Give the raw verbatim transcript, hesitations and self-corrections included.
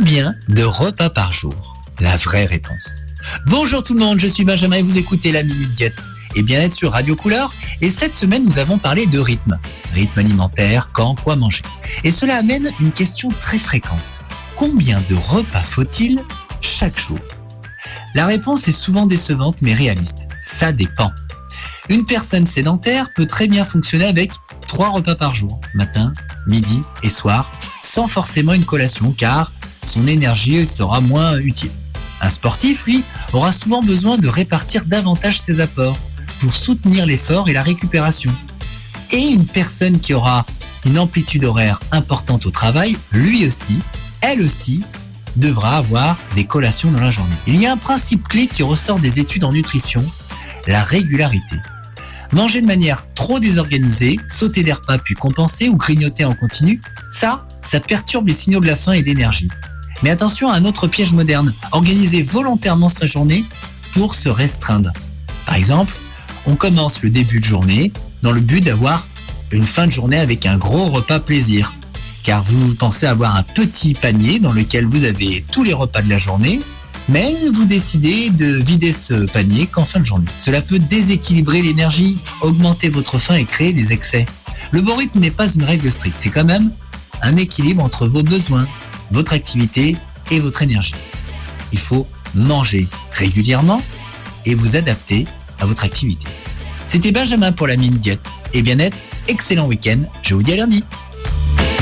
Combien de repas par jour? La vraie réponse. Bonjour tout le monde, je suis Benjamin et vous écoutez la Minute Diète et bien-être sur Radio Couleur. Et cette semaine, nous avons parlé de rythme. Rythme alimentaire, quand, quoi manger. Et cela amène une question très fréquente. Combien de repas faut-il chaque jour? La réponse est souvent décevante mais réaliste. Ça dépend. Une personne sédentaire peut très bien fonctionner avec trois repas par jour, matin, midi et soir, sans forcément une collation car son énergie sera moins utile. Un sportif, lui, aura souvent besoin de répartir davantage ses apports pour soutenir l'effort et la récupération. Et une personne qui aura une amplitude horaire importante au travail, lui aussi, elle aussi, devra avoir des collations dans la journée. Il y a un principe clé qui ressort des études en nutrition, la régularité. Manger de manière trop désorganisée, sauter des repas puis compenser ou grignoter en continu, ça, ça perturbe les signaux de la faim et d'énergie. Mais attention à un autre piège moderne, organiser volontairement sa journée pour se restreindre. Par exemple, on commence le début de journée dans le but d'avoir une fin de journée avec un gros repas plaisir. Car vous pensez avoir un petit panier dans lequel vous avez tous les repas de la journée, mais vous décidez de vider ce panier qu'en fin de journée. Cela peut déséquilibrer l'énergie, augmenter votre faim et créer des excès. Le bon rythme n'est pas une règle stricte, c'est quand même un équilibre entre vos besoins, votre activité et votre énergie. Il faut manger régulièrement et vous adapter à votre activité. C'était Benjamin pour la Minute Diète et bien-être, excellent week-end, je vous dis à lundi.